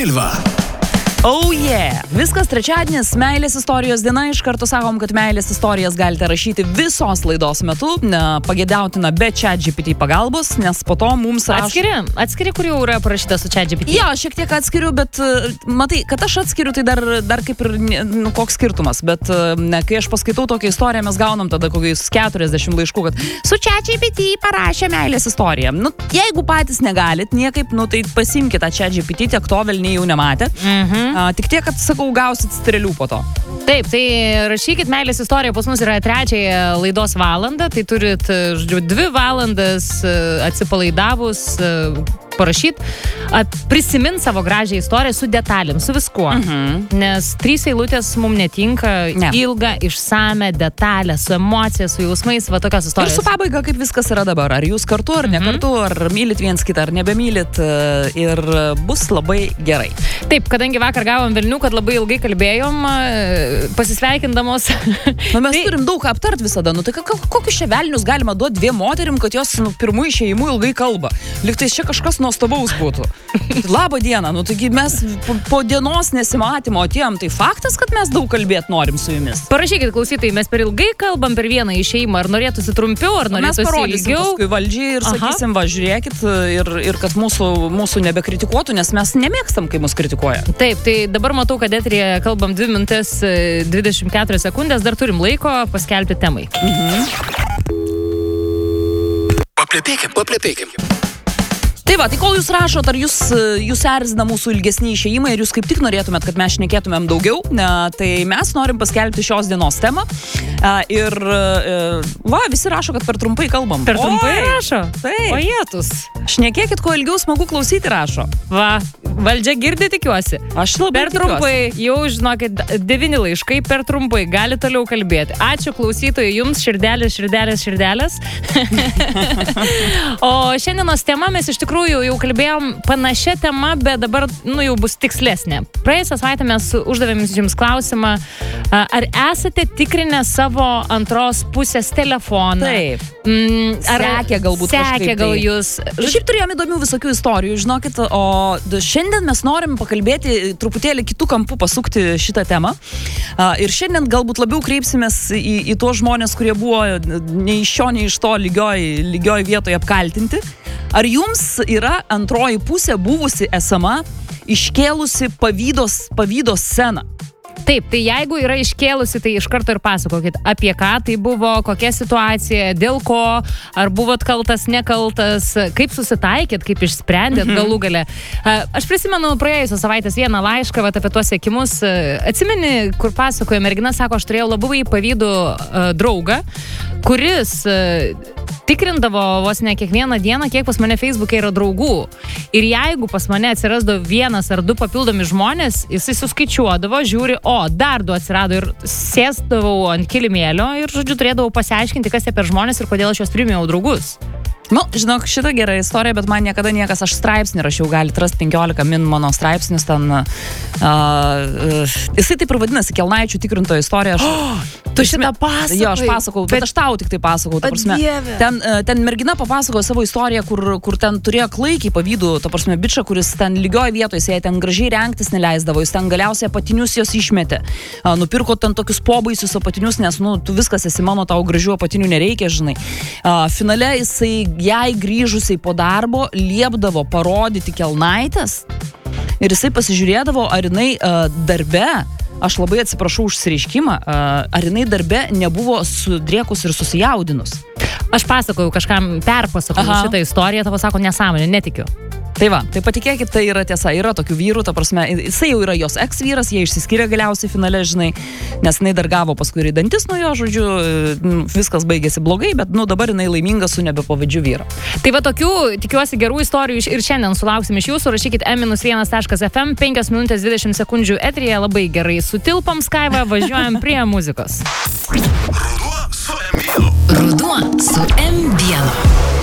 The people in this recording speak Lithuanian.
Silva. Oh yeah! Viskas trečiadienis, meilės istorijos diena. Iš karto sakom, kad meilės istorijas galite rašyti visos laidos metu. Pagėdautina be ChatGPT pagalbos, nes po to mums Atskiri, kur jau yra parašyta su ChatGPT. Jo, šiek tiek atskiriu, bet matai, kad aš atskiriu, tai dar kaip ir koks skirtumas. Bet kai aš paskaitau tokią istoriją, mes gaunam tada kokius 40 laiškų, kad su ChatGPT parašė meilės istoriją. Jeigu patys negalit niekaip, tai pasimkite tą ChatGPT, tiek to velniai jau nematė. Tik tiek, kad, sakau, gausit strėlių po to. Taip, tai rašykit meilės istoriją, pas mus yra 3 laidos valandą, tai turit 2 valandas atsipalaidavus parašyt, prisimint savo gražią istoriją su detalėm, su viskuo. Nes 3 eilutės mums netinka, ilgą, išsame detalę, su emocija, su jausmais, va tokios istorijos. Ir su pabaiga, kaip viskas yra dabar. Ar jūs kartu, ar ne kartu, ar mylit viens kitą, ar nebemylit. Ir bus labai gerai. Taip, kadangi vakar gavom velnių, kad labai ilgai kalbėjom, pasisveikindamos. Mes turim daug aptart visada. Tai kokius čia velnius galima duoti 2 moterim, kad jos pirmų išėjimų ilgai kalba? Liktais čia kažkas nuostabaus būtų. Labą dieną, taigi mes po dienos nesimatymo atėjom, tai faktas, kad mes daug kalbėti norim su jumis. Parašykit, klausytojai, mes per ilgai kalbam per vieną išėjimą, ar norėtųsi trumpiau, ar norėtųsi ilgiau. Mes parodysim paskui valdžiai ir sakysim, va, žiūrėkit, ir kad mūsų nebekritikuotų, nes mes nemėgstam, kai mus kritikuoja. Taip, tai dabar matau, kad eteryje kalbam 2 minutės 24 sekundės, dar turim laiko paskelbti temai. Paplepėkim. Tai va, tai kol jūs rašot, ar jūs erzina mūsų ilgesni išėjimai ir jūs kaip tik norėtumėt, kad mes šnekėtumėm daugiau, tai mes norim paskelbti šios dienos temą. Ir visi rašo, kad per trumpai kalbam. Per trumpai rašo? Taip. O jėtus. Šnekėkit, kuo ilgiau smagu klausyti rašo. Va, valdžia girdi, tikiuosi. Aš labai per trumpai, jau žinokit, 9 laiškai per trumpai, gali toliau kalbėti. Ačiū klausytojai, jums širdelės. O šiandienos tema mes iš tikrųjų jau kalbėjom panašią temą, bet dabar jau bus tikslesnė. Praėjusią savaitę mes uždavėm jums klausimą, ar esate tikrinę savo antros pusės telefoną? Taip. Ar sekė galbūt kažkaip. Sekė gal jūs. Šiaip turėjom įdomių visokių istorijų, žinokit, o šiandien mes norim pakalbėti truputėlį kitų kampų pasukti šitą temą. Ir šiandien galbūt labiau kreipsimės į tuos žmonės, kurie buvo nei iš šio, nei iš to lygioj vietoje apkaltinti. Ar jums yra antroji pusė buvusi esama iškėlusi pavydo sceną? Taip, tai jeigu yra iškėlusi, tai iš karto ir pasakokit, apie ką tai buvo, kokia situacija, dėl ko, ar buvot kaltas, nekaltas, kaip susitaikėt, kaip išsprendėt galų gale. Aš prisimenu praėjusios savaitės vieną laišką apie tuos sekimus. Atsimeni, kur pasakoja mergina, sako, aš turėjau labai pavydų draugą, kuris tikrindavo vos ne kiekvieną dieną, kiek pas mane Facebook'e yra draugų. Ir jeigu pas mane atsirasdavo 1 ar 2 papildomi žmonės, jisai suskaičiuodavo, žiūri, dar 2 atsirado ir sėsdavau ant kilimėlio ir, žodžiu, turėdavau pasiaiškinti, kas jie per žmonės ir kodėl aš juos priėmiau draugus. Žinok, šitą gerą istoriją, bet man niekada niekas, aš straipsnį rašiau, galit rasti 15 min mano straipsnis, ten, jisai taip ir vadinasi, kelnaičių tikrintojo istorija. Tu šitą pasakojai? Jo, aš pasakau, bet aš tau tik tai pasakau, ta prasme. Ten mergina papasakojo savo istoriją, kur ten turėjo klaikiai pavydų, ta prasme, bičą, kuris ten lygioj vietoje, jis ten gražiai rengtis neleisdavo, jis ten galiausiai apatinius jos išmetė. Nupirko ten tokius pobaisius apatinius, nes, tu viskas esi mano, tau gražių apatinių nereikia, žinai. Finale jisai jai grįžusiai po darbo liepdavo parodyti kelnaitės ir jisai pasižiūrėdavo, ar jinai darbe, aš labai atsiprašau už išsireiškimą, ar jinai darbe nebuvo sudrėkus ir susijaudinus. Aš pasakojau, kažkam perpasakojau šitą istoriją, tavo sako, nesąmonė, netikiu. Tai va, tai patikėkit, tai yra tiesa, yra tokių vyrų, ta prasme, jisai jau yra jos ex-vyras, jie išsiskyrė galiausiai finale, žinai, nes jinai dar gavo paskui ir dantis nuo jo, žodžiu, viskas baigėsi blogai, bet dabar jinai laiminga su nebepavydžiu vyru. Tai va, tokių, tikiuosi, gerų istorijų ir šiandien sulauksim iš jūsų, rašykit m-1.fm, 5 minutės 20 sekundžių eteryje, labai gerai sutilpam Skaiva, važiuojam prie muzikos. Ruduo su M1. Ruduo su M1.